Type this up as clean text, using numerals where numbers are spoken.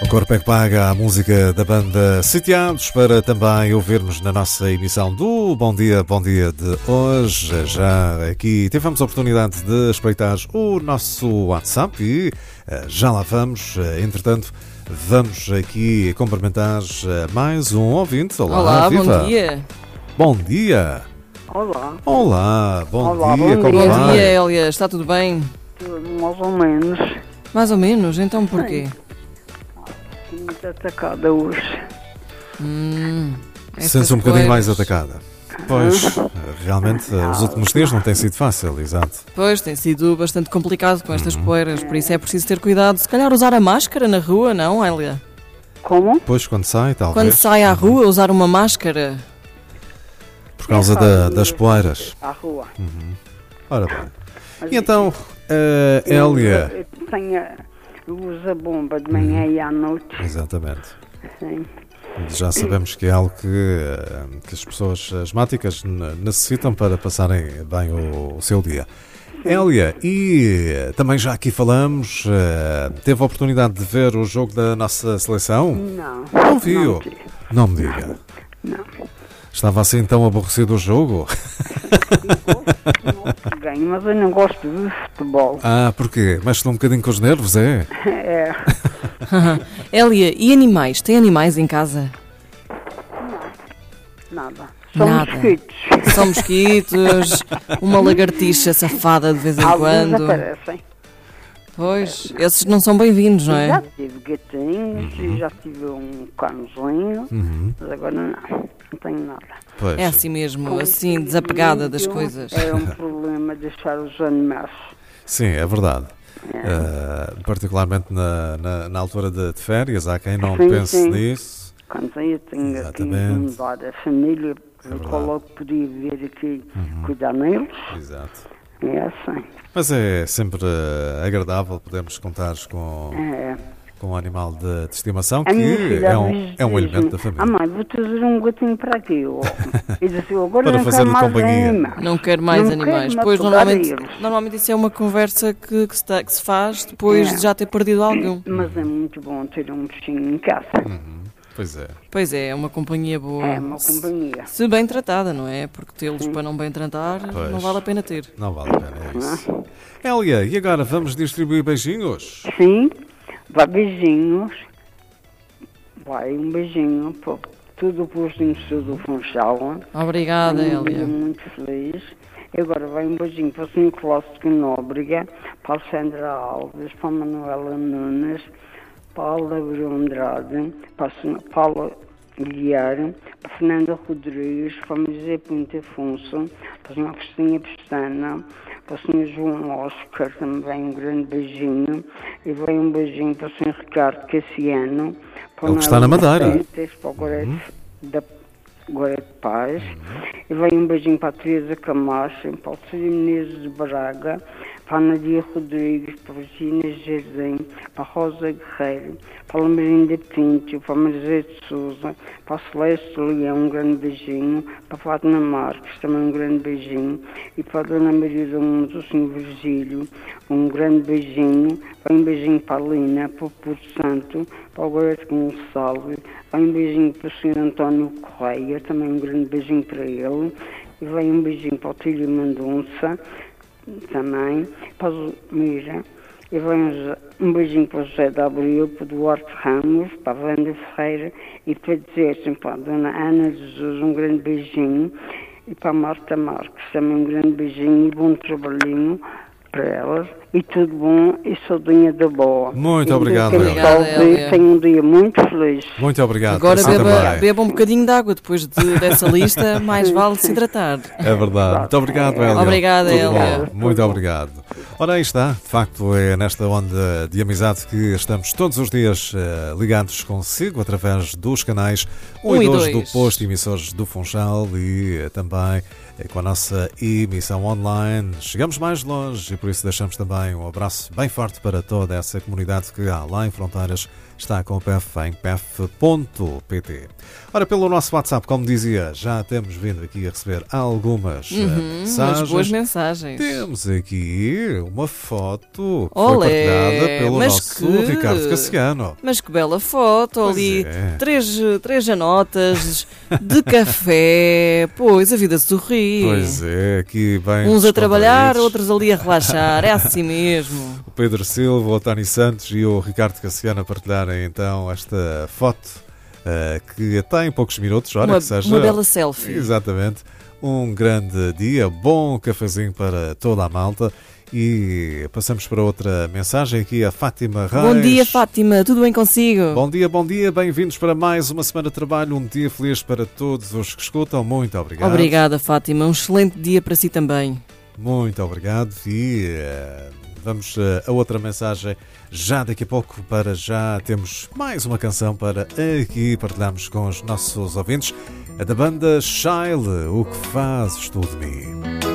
Corpo é que paga a música da banda Sitiados para também ouvirmos na nossa emissão do Bom Dia de hoje. Já aqui tivemos a oportunidade de espreitar o nosso WhatsApp e já lá vamos. Entretanto, vamos aqui cumprimentar mais um ouvinte. Olá, viva. Bom dia. Bom dia. Olá, bom Olá, dia. bom Como dia. Bom vai? dia, Elia. Está tudo bem? mais ou menos. Mais ou menos? Então porquê? Fui muito atacada hoje. Sente-se um bocadinho mais atacada. Pois, realmente, os últimos dias não tem sido fácil, exato. Pois, tem sido bastante complicado com estas poeiras, por isso é preciso ter cuidado. Se calhar usar a máscara na rua, não, Elia? Como? Depois, quando sai, talvez. Quando sai à rua, usar uma máscara. Por causa das poeiras. À rua. Ora bem. Mas E então, Hélia. Eu uso a bomba de manhã e à noite. Exatamente. Sim. Já sabemos que é algo que as pessoas asmáticas necessitam para passarem bem o seu dia. Hélia, e também já aqui falamos, teve a oportunidade de ver o jogo da nossa seleção? Não. Não viu? Não tive. Não me diga. Não. Estava assim tão aborrecido o jogo? Não ganho, mas eu não gosto de futebol. Ah, porquê? Mexe-lhe um bocadinho com os nervos, é? É. Elia, e animais? Tem animais em casa? Nada. São Nada. mosquitos. São mosquitos, uma lagartixa safada de vez em Alguns quando. aparecem. Pois, esses não são bem-vindos, não Já é? tive gatinhos e já tive um cãozinho, mas agora não tenho nada. Pois. É assim mesmo, assim, desapegada das coisas. É um problema deixar os animais. Sim, é verdade. Particularmente na altura de férias, há quem não Sim, pense sim. nisso. Quando eu tenho aqui Exatamente. mudar a família, eu verdade. coloco podia vir aqui cuidar neles. Exato. É assim. Mas é sempre agradável podermos contar com um animal de estimação que A minha filha às vezes é um diz-me, elemento da família. mãe, vou trazer um gatinho para aqui. E diz assim, agora Para não fazer-lhe quero mais companhia. animais. Não quero mais Não animais. quero Pois, matar normalmente, eles. normalmente isso é uma conversa que se faz depois de já ter perdido algum. Mas é muito bom ter um bichinho em casa. Pois é. Pois é uma companhia boa. É uma companhia. Se bem tratada, não é? Porque tê-los para não bem tratar, Pois. não vale a pena ter. Não vale a pena, é isso. Hélia, e agora vamos distribuir beijinhos? Sim, vai beijinhos. Vai um beijinho para tudo o posto de Instituto do Funchal. Obrigada, Um dia Elia. muito feliz. E agora vai um beijinho para o Sr. Clássico Nóbrega, para a Alexandra Alves, para a Manuela Nunes, para a Laura Andrade, para a Sra. Paula Guiar, para a Fernanda Rodrigues, para a José Pinto Afonso, para a Sra. Cristina Pestana, para o Sr. João Oscar, também um grande beijinho. E vai um beijinho para o Sr. Ricardo Cassiano, para Ele que está na Madeira. Santos, para o Gorete da Gorete Paz. E vai um beijinho para a Teresa Camacho, para o Sr. Menezes de Braga, para a Nadia Rodrigues, para a Virginia Jardim, para a Rosa Guerreiro, para a Lamarinda Pinto, para a Maria de Souza, para a Celeste Leão, um grande beijinho, para a Fátima Marques, também um grande beijinho, e para a Dona Maria do Mundo, o Sr. Virgílio, um grande beijinho, vai um beijinho para a Lina, para o Porto Santo, para o Goreto Gonçalves, vai um beijinho para o Sr. António Correia, também um grande beijinho para ele, e vai um beijinho para o Tílio Mendonça, também, para o Mira, e vai um beijinho para o José de Abril, para o Duarte Ramos, para a Wanda Ferreira, e para dizer para a Dona Ana de Jesus um grande beijinho, e para a Marta Marques também um grande beijinho e bom trabalhinho para elas, e tudo bom, e saudinha da boa. Muito E obrigado, quem Hélia. está a ouvir, Obrigada, tenha um dia muito feliz. Muito obrigado. Agora para si também. beba um bocadinho de água depois dessa lista, mais vale se hidratar. É verdade. Muito obrigado, Hélia. Obrigada, Tudo Hélia. bom. Muito obrigado. Ora, aí está. De facto, é nesta onda de amizade que estamos todos os dias ligados consigo através dos canais 1 e 2 do posto emissores do Funchal e também com a nossa emissão online. Chegamos mais longe e por isso deixamos também também um abraço bem forte para toda essa comunidade que, além fronteiras, está com o PEF em pef.pt. Ora, pelo nosso WhatsApp, como dizia, já temos vindo aqui a receber algumas mensagens. Umas boas mensagens. Temos aqui uma foto que foi partilhada pelo nosso Ricardo Cassiano. Mas que bela foto, Pois ali, é. três janotas de café, pois a vida sorri. Pois é, aqui bem Uns a trabalhar, descontraídos. outros ali a relaxar, é assim mesmo. O Pedro Silva, o Tony Santos e o Ricardo Cassiano a partilharem então esta foto que tem poucos minutos, ora que seja. Uma bela selfie. Exatamente. Um grande dia, bom cafezinho para toda a malta. E passamos para outra mensagem aqui, a Fátima Reis. Bom dia, Fátima, tudo bem consigo? Bom dia, bem-vindos para mais uma semana de trabalho, um dia feliz para todos os que escutam, muito obrigado. Obrigada, Fátima, um excelente dia para si também. Muito obrigado e vamos a outra mensagem já daqui a pouco. Para já temos mais uma canção para aqui partilharmos com os nossos ouvintes, a da banda Shile, O Que Fazes Tu de Mim.